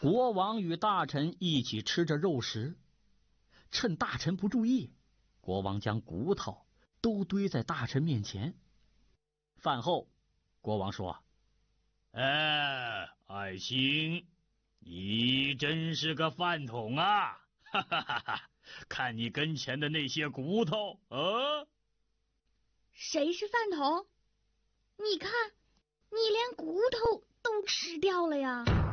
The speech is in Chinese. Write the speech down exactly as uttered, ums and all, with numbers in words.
国王与大臣一起吃着肉食，趁大臣不注意，国王将骨头都堆在大臣面前。饭后，国王说：“ 哎，爱卿，你真是个饭桶啊！哈哈哈哈！看你跟前的那些骨头，啊！” 谁是饭桶？你看，你连骨头都吃掉了呀！